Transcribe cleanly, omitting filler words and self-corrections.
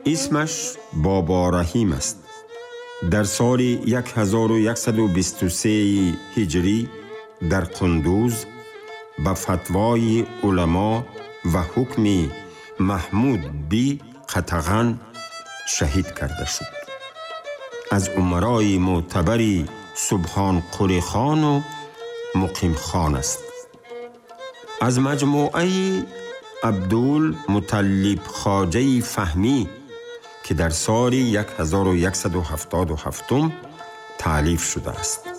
اسمش بابا رحیم است. در سال 1123 هجری در قندوز به فتوای علما و حکم محمود بی قطغن شهید کرده شد. از امرای معتبر سبحان قلی خان و مقیم خان است. از مجموعه عبدالمطلب خواجه فهمی که در سال 1177 تألیف شده است.